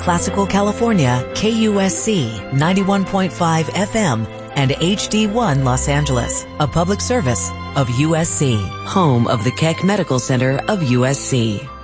Classical California, KUSC 91.5 FM, and HD1 Los Angeles, a public service of USC, home of the Keck Medical Center of USC.